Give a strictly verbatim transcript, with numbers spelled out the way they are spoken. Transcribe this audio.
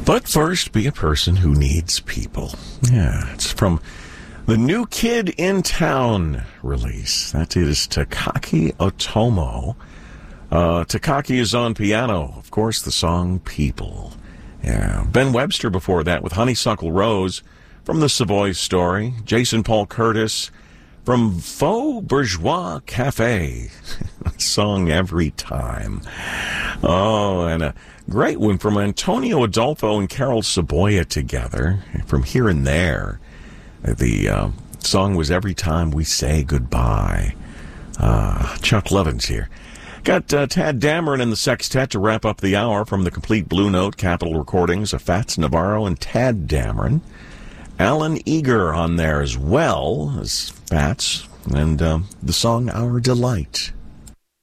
But first, be a person who needs people. Yeah, it's from the New Kid in Town release. That is Takaki Otomo. Uh, Takaki is on piano. Of course, the song People. Yeah, Ben Webster before that with Honeysuckle Rose from The Savoy Story. Jason Paul Curtis from Faux Bourgeois Cafe. Song Every Time. Oh, and a great one from Antonio Adolfo and Carol Saboya together from Here and There. The uh, song was Every Time We Say Goodbye. Uh, Chuck Lovins here. Got uh, Tad Dameron and the Sextet to wrap up the hour from the Complete Blue Note Capitol Recordings of Fats Navarro and Tad Dameron. Alan Eager on there as well as Fats, and um, the song Our Delight.